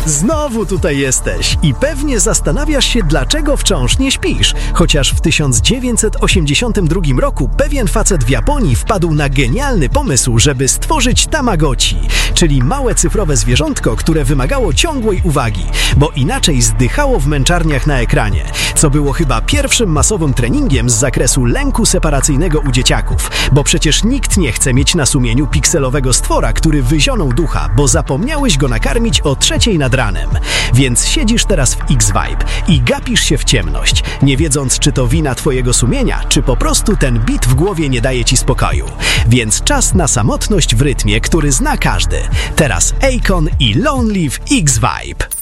Znowu tutaj jesteś i pewnie zastanawiasz się, dlaczego wciąż nie śpisz, chociaż w 1982 roku pewien facet w Japonii wpadł na genialny pomysł, żeby stworzyć Tamagotchi, czyli małe cyfrowe zwierzątko, które wymagało ciągłej uwagi, bo inaczej zdychało w męczarniach na ekranie, co było chyba pierwszym masowym treningiem z zakresu lęku separacyjnego u dzieciaków, bo przecież nikt nie chce mieć na sumieniu pikselowego stwora, który wyzionął ducha, bo zapomniałeś go nakarmić o 3:00 nad ranem. Więc siedzisz teraz w X-Vibe i gapisz się w ciemność, nie wiedząc, czy to wina twojego sumienia, czy po prostu ten bit w głowie nie daje ci spokoju. Więc czas na samotność w rytmie, który zna każdy. Teraz Akon i Lonely w X-Vibe.